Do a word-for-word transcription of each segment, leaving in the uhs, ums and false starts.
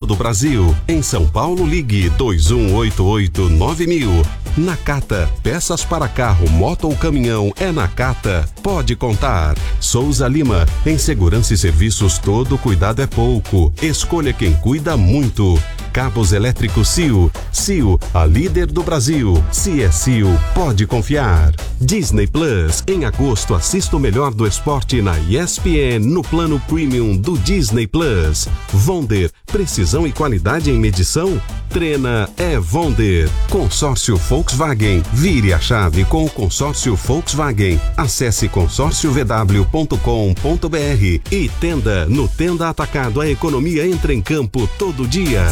do Brasil. Em São Paulo, ligue dois um oito oito nove mil. Nakata, peças para carro, moto ou caminhão, é Nakata. Pode contar. Souza Lima, em segurança e serviços todo cuidado é pouco. Escolha quem cuida muito. Cabos elétricos C I O. C I O, a líder do Brasil. Se é C I O, pode confiar. Disney Plus, em agosto assista o melhor do esporte na E S P N no plano premium do Disney Plus. Vonder, precisão e qualidade em medição? Trena é Vonder. Consórcio Volkswagen, vire a chave com o consórcio Volkswagen. Acesse consórcio v w ponto com ponto b r e Tenda. No Tenda Atacado, a economia entra em campo todo dia.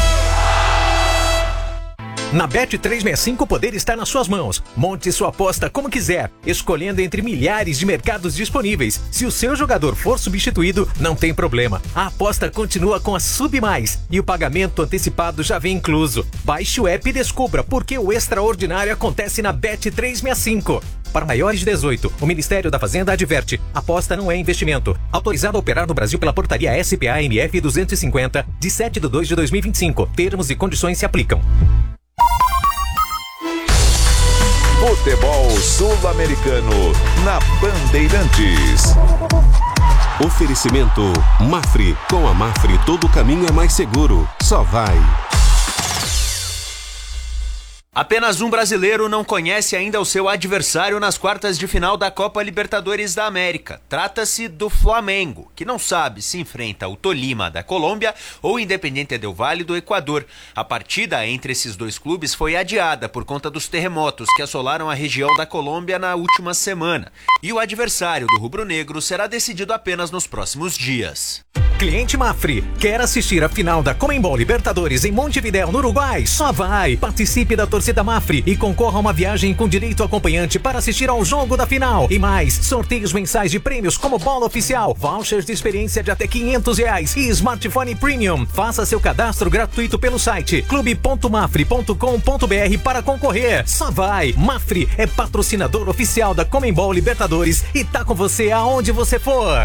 Na Bet trezentos e sessenta e cinco o poder está nas suas mãos. Monte sua aposta como quiser, escolhendo entre milhares de mercados disponíveis. Se o seu jogador for substituído, não tem problema. A aposta continua com a Sub Mais e o pagamento antecipado já vem incluso. Baixe o app e descubra porque o extraordinário acontece na Bet trezentos e sessenta e cinco. Para maiores de dezoito, o Ministério da Fazenda adverte: aposta não é investimento. Autorizado a operar no Brasil pela portaria S P A M F duzentos e cinquenta, de sete de dois de dois mil e vinte e cinco. Termos e condições se aplicam. Futebol Sul-Americano na Bandeirantes. Oferecimento Mafre. Com a Mafre todo caminho é mais seguro. Só vai. Apenas um brasileiro não conhece ainda o seu adversário nas quartas de final da Copa Libertadores da América. Trata-se do Flamengo, que não sabe se enfrenta o Tolima da Colômbia ou o Independiente del Valle do Equador. A partida entre esses dois clubes foi adiada por conta dos terremotos que assolaram a região da Colômbia na última semana. E o adversário do rubro-negro será decidido apenas nos próximos dias. Cliente Mafre, quer assistir a final da Conmebol Libertadores em Montevidéu, no Uruguai? Só vai! Participe da torcida Mafre e concorra a uma viagem com direito acompanhante para assistir ao jogo da final. E mais, sorteios mensais de prêmios como bola oficial, vouchers de experiência de até quinhentos reais e smartphone premium. Faça seu cadastro gratuito pelo site clube ponto mafre ponto com ponto b r para concorrer. Só vai! Mafre é patrocinador oficial da Conmebol Libertadores e tá com você aonde você for.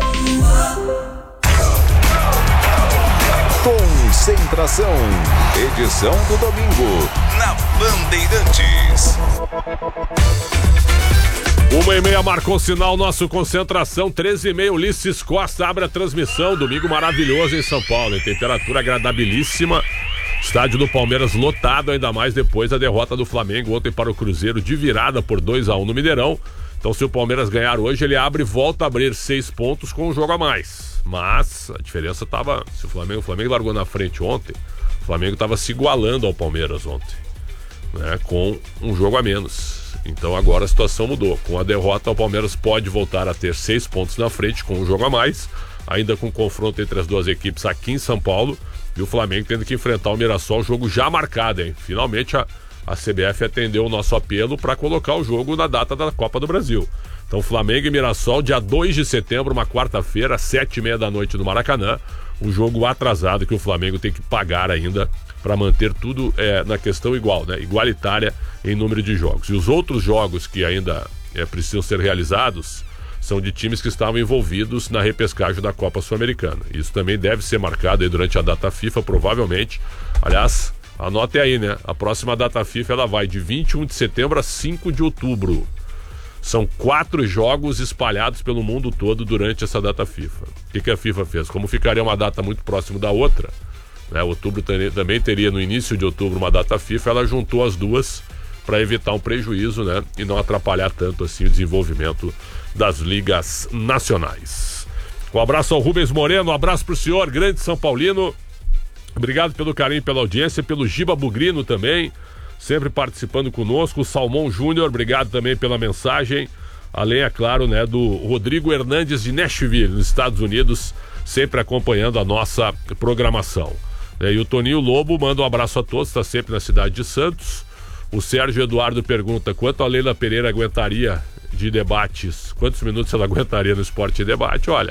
Concentração, edição do domingo, na Bandeirantes. Uma e meia marcou o sinal, nosso Concentração, treze e meia, Ulisses Costa abre a transmissão, domingo maravilhoso em São Paulo, em temperatura agradabilíssima, estádio do Palmeiras lotado, ainda mais depois da derrota do Flamengo ontem para o Cruzeiro de virada por dois a um no Mineirão. Então se o Palmeiras ganhar hoje, ele abre e volta a abrir seis pontos com um jogo a mais. Mas a diferença estava... Se o Flamengo, o Flamengo largou na frente ontem, o Flamengo estava se igualando ao Palmeiras ontem, né, com um jogo a menos. Então agora a situação mudou. Com a derrota, o Palmeiras pode voltar a ter seis pontos na frente com um jogo a mais, ainda com confronto entre as duas equipes aqui em São Paulo, e o Flamengo tendo que enfrentar o Mirassol, jogo já marcado, hein? Finalmente a, a C B F atendeu o nosso apelo para colocar o jogo na data da Copa do Brasil. Então Flamengo e Mirassol, dia dois de setembro, uma quarta-feira, sete e meia da noite no Maracanã. Um jogo atrasado que o Flamengo tem que pagar ainda para manter tudo é, na questão igual, né? Igualitária em número de jogos. E os outros jogos que ainda é, precisam ser realizados são de times que estavam envolvidos na repescagem da Copa Sul-Americana. Isso também deve ser marcado aí durante a data FIFA, provavelmente. Aliás, anote aí, né? A próxima data FIFA ela vai de vinte e um de setembro a cinco de outubro. São quatro jogos espalhados pelo mundo todo durante essa data FIFA. O que, que a FIFA fez? Como ficaria uma data muito próxima da outra, né? Outubro também teria no início de outubro uma data FIFA, ela juntou as duas para evitar um prejuízo, né? E não atrapalhar tanto assim o desenvolvimento das ligas nacionais. Um abraço ao Rubens Moreno, um abraço pro senhor, grande São Paulino. Obrigado pelo carinho, pela audiência, pelo Giba Bugrino também, sempre participando conosco. O Salmão Júnior, obrigado também pela mensagem. Além, é claro, né, do Rodrigo Hernandes de Nashville, nos Estados Unidos, sempre acompanhando a nossa programação. E o Toninho Lobo manda um abraço a todos, está sempre na cidade de Santos. O Sérgio Eduardo pergunta quanto a Leila Pereira aguentaria de debates, quantos minutos ela aguentaria no Esporte e Debate. Olha,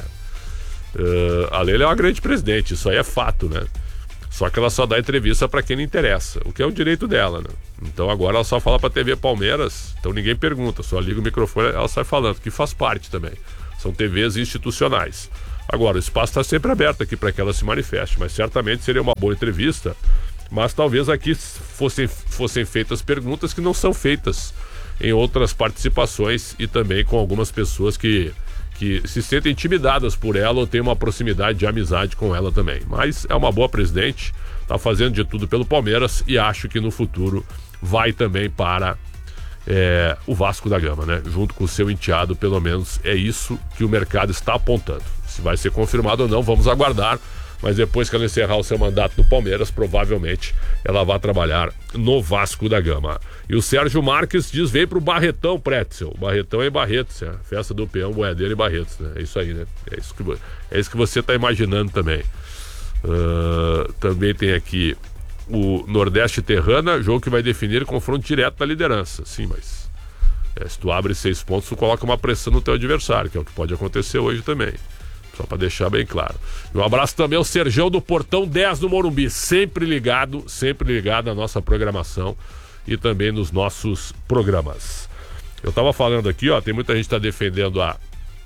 uh, a Leila é uma grande presidente, isso aí é fato, né? Só que ela só dá entrevista para quem não interessa, o que é o direito dela, né? Então agora ela só fala para a T V Palmeiras, então ninguém pergunta, só liga o microfone, ela sai falando, que faz parte também. São T Vs institucionais. Agora, o espaço está sempre aberto aqui para que ela se manifeste, mas certamente seria uma boa entrevista, mas talvez aqui fossem, fossem feitas perguntas que não são feitas em outras participações e também com algumas pessoas que, que se sentem intimidadas por ela ou têm uma proximidade de amizade com ela também. Mas é uma boa presidente, está fazendo de tudo pelo Palmeiras e acho que no futuro vai também para é, o Vasco da Gama, né? Junto com o seu enteado, pelo menos é isso que o mercado está apontando. Se vai ser confirmado ou não, vamos aguardar. Mas depois que ela encerrar o seu mandato no Palmeiras, provavelmente ela vai trabalhar no Vasco da Gama. E o Sérgio Marques diz: vem pro Barretão, Pretzel. O Barretão é em Barretos, é a festa do peão boiadeiro em Barretos, né? É isso aí, né? É isso que, é isso que você está imaginando também. Uh, também tem aqui o Nordeste Terrana, jogo que vai definir confronto direto na liderança. Sim, mas é, se tu abre seis pontos, tu coloca uma pressão no teu adversário, que é o que pode acontecer hoje também. Só para deixar bem claro. E um abraço também ao Serjão do Portão dez do Morumbi, sempre ligado, sempre ligado à nossa programação e também nos nossos programas. Eu tava falando aqui, ó, tem muita gente que tá defendendo a,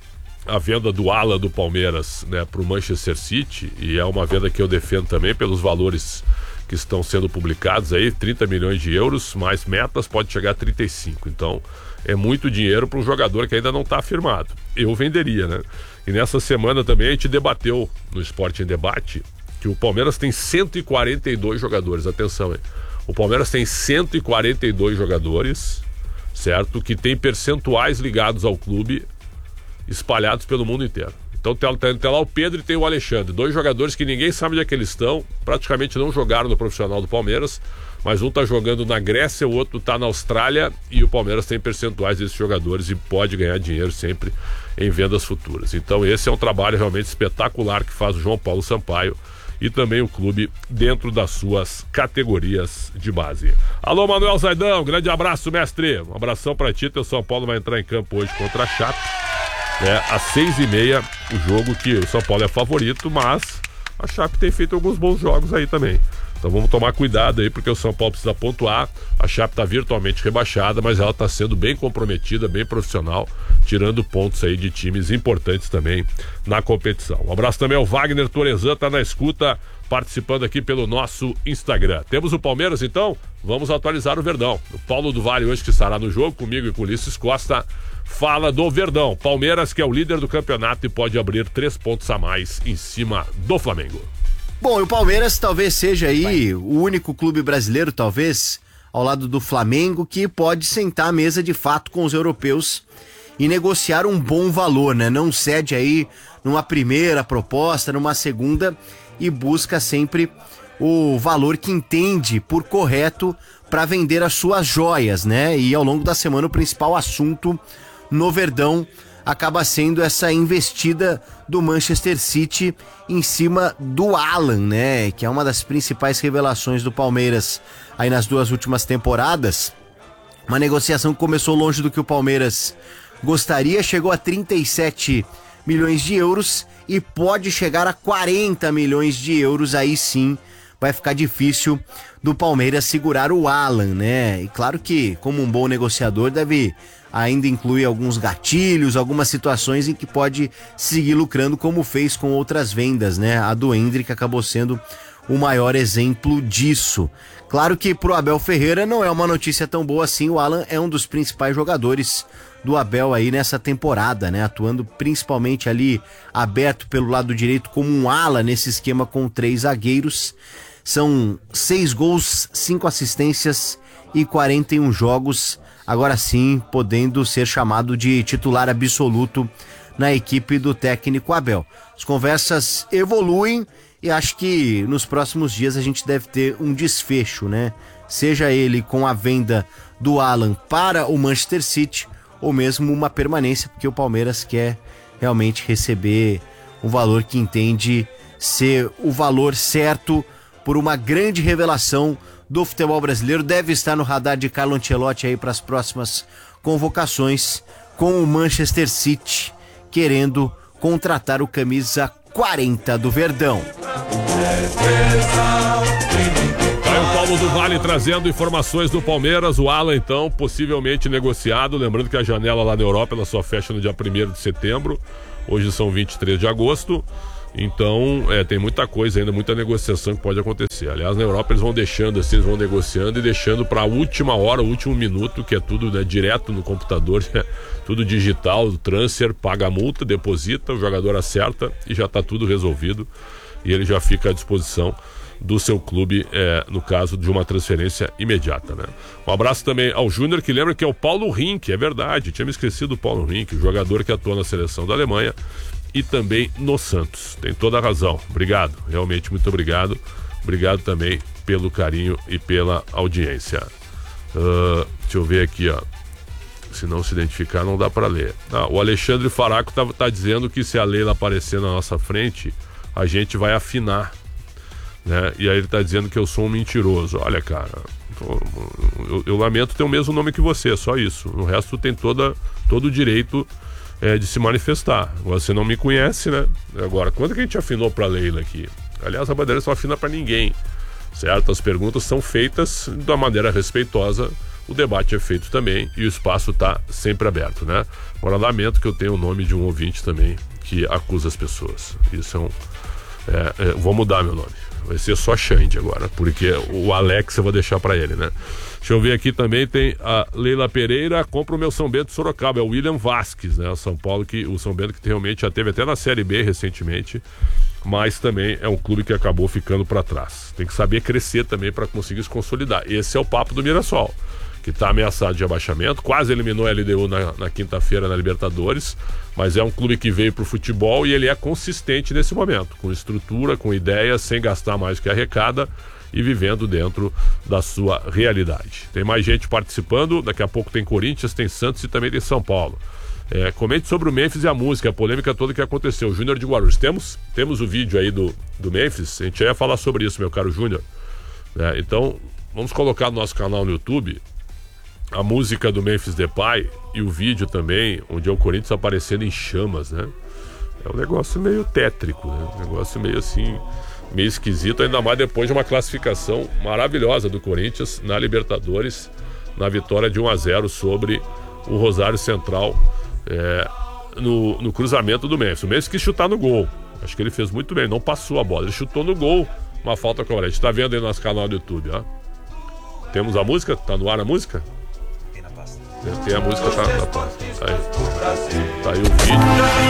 a venda do Alan do Palmeiras, né, pro Manchester City, e é uma venda que eu defendo também pelos valores que estão sendo publicados aí, trinta milhões de euros, mais metas pode chegar a trinta e cinco. Então, é muito dinheiro para um jogador que ainda não está afirmado. Eu venderia, né? E nessa semana também a gente debateu no Esporte em Debate que o Palmeiras tem cento e quarenta e dois jogadores. Atenção, hein? O Palmeiras tem cento e quarenta e dois jogadores, certo? Que tem percentuais ligados ao clube espalhados pelo mundo inteiro. Então tem, tem, tem lá o Pedro e tem o Alexandre, dois jogadores que ninguém sabe onde é que eles estão, praticamente não jogaram no profissional do Palmeiras, mas um tá jogando na Grécia, o outro tá na Austrália, e o Palmeiras tem percentuais desses jogadores e pode ganhar dinheiro sempre em vendas futuras. Então esse é um trabalho realmente espetacular que faz o João Paulo Sampaio e também o clube dentro das suas categorias de base. Alô, Manuel Zaidão, grande abraço, mestre. Um abração pra ti. O São Paulo vai entrar em campo hoje contra a Chape, né, às seis e meia, o jogo que o São Paulo é favorito, mas a Chape tem feito alguns bons jogos aí também. Então vamos tomar cuidado aí, porque o São Paulo precisa pontuar. A Chape está virtualmente rebaixada, mas ela está sendo bem comprometida, bem profissional, tirando pontos aí de times importantes também na competição. Um abraço também ao Wagner Torezan, tá na escuta, participando aqui pelo nosso Instagram. Temos o Palmeiras, então? Vamos atualizar o Verdão. O Paulo do Vale hoje, que estará no jogo comigo e com o Ulisses Costa, fala do Verdão. Palmeiras, que é o líder do campeonato e pode abrir três pontos a mais em cima do Flamengo. Bom, e o Palmeiras talvez seja aí o único clube brasileiro, talvez, ao lado do Flamengo, que pode sentar à mesa de fato com os europeus e negociar um bom valor, né? Não cede aí numa primeira proposta, numa segunda, e busca sempre o valor que entende por correto para vender as suas joias, né? E ao longo da semana o principal assunto no Verdão acaba sendo essa investida do Manchester City em cima do Alan, né? Que é uma das principais revelações do Palmeiras aí nas duas últimas temporadas. Uma negociação que começou longe do que o Palmeiras gostaria, chegou a trinta e sete milhões de euros e pode chegar a quarenta milhões de euros. Aí sim vai ficar difícil do Palmeiras segurar o Alan, né? E claro que, como um bom negociador, deve ainda incluir alguns gatilhos, algumas situações em que pode seguir lucrando, como fez com outras vendas, né? A do Endrick acabou sendo o maior exemplo disso. Claro que pro Abel Ferreira não é uma notícia tão boa assim. O Alan é um dos principais jogadores do Abel aí nessa temporada, né? Atuando principalmente ali aberto pelo lado direito como um ala nesse esquema com três zagueiros. São seis gols, cinco assistências e quarenta e um jogos. Agora sim, podendo ser chamado de titular absoluto na equipe do técnico Abel. As conversas evoluem e acho que nos próximos dias a gente deve ter um desfecho, né? Seja ele com a venda do Alan para o Manchester City ou mesmo uma permanência, porque o Palmeiras quer realmente receber o valor que entende ser o valor certo por uma grande revelação do futebol brasileiro. Deve estar no radar de Carlo Ancelotti aí para as próximas convocações, com o Manchester City querendo contratar o camisa quarenta do Verdão. Vai o Paulo do Vale trazendo informações do Palmeiras. O Alan, então, possivelmente negociado. Lembrando que a janela lá na Europa ela só fecha no dia primeiro de setembro. Hoje são vinte e três de agosto. Então, é, tem muita coisa ainda, muita negociação que pode acontecer. Aliás, na Europa eles vão deixando assim, eles vão negociando e deixando para a última hora, o último minuto, que é tudo, né, direto no computador, é tudo digital, transfer, paga a multa, deposita, o jogador acerta e já está tudo resolvido. E ele já fica à disposição do seu clube, é, no caso de uma transferência imediata, né? Um abraço também ao Júnior, que lembra que é o Paulo Rink, é verdade, tinha me esquecido do Paulo Rink, jogador que atua na seleção da Alemanha e também no Santos. Tem toda a razão. Obrigado, realmente muito obrigado. Obrigado também pelo carinho e pela audiência. Uh, deixa eu ver aqui, ó. Se não se identificar, não dá para ler. Ah, o Alexandre Faraco tá, tá dizendo que se a Leila aparecer na nossa frente, a gente vai afinar, né? E aí ele tá dizendo que eu sou um mentiroso. Olha, cara, eu, eu lamento ter o mesmo nome que você, só isso. O resto tem toda, todo o direito é, de se manifestar. Você não me conhece, né? Agora, quando que a gente afinou pra Leila aqui? Aliás, a Bandeirantes não afina pra ninguém, certo? As perguntas são feitas da maneira respeitosa, o debate é feito também e o espaço tá sempre aberto, né? Agora, lamento que eu tenha o nome de um ouvinte também que acusa as pessoas. Isso é um... É, é, vou mudar meu nome. Vai ser só Xande agora, porque o Alex eu vou deixar pra ele, né? Deixa eu ver aqui também, tem a Leila Pereira, compra o meu São Bento Sorocaba, é o William Vasquez, né? O São Paulo, que, o São Bento que realmente já teve até na Série B recentemente, mas também é um clube que acabou ficando pra trás. Tem que saber crescer também pra conseguir se consolidar. Esse é o papo do Mirassol, que está ameaçado de abaixamento, quase eliminou a L D U na, na quinta-feira na Libertadores, mas é um clube que veio para o futebol e ele é consistente nesse momento, com estrutura, com ideias, sem gastar mais do que arrecada e vivendo dentro da sua realidade. Tem mais gente participando, daqui a pouco tem Corinthians, tem Santos e também tem São Paulo. É, comente sobre o Memphis e a música, a polêmica toda que aconteceu. Júnior de Guarulhos, temos, temos o vídeo aí do, do Memphis, a gente ia falar sobre isso, meu caro Júnior. É, então, vamos colocar no nosso canal no YouTube a música do Memphis Depay e o vídeo também, onde é o Corinthians aparecendo em chamas, né? É um negócio meio tétrico, né? Um negócio meio assim, meio esquisito, ainda mais depois de uma classificação maravilhosa do Corinthians na Libertadores, na vitória de um a zero sobre o Rosário Central, é, no, no cruzamento do Memphis. O Memphis quis chutar no gol, acho que ele fez muito bem, não passou a bola, ele chutou no gol, uma falta correta. A gente tá vendo aí no nosso canal do YouTube, ó. Temos a música? Tá no ar a música? Tem a música, tá na pasta. Aí. Tá aí o vídeo.